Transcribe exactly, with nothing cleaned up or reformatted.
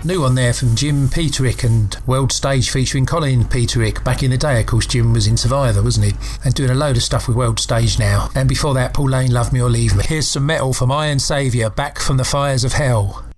New one there from Jim Peterick and World Stage featuring Colin Peterick. Back in the day, of course, Jim was in Survivor, wasn't he? And doing a load of stuff with World Stage now. And before that, Paul Lane, Love Me or Leave Me. Here's some metal from Iron Saviour, Back from the Fires of Hell.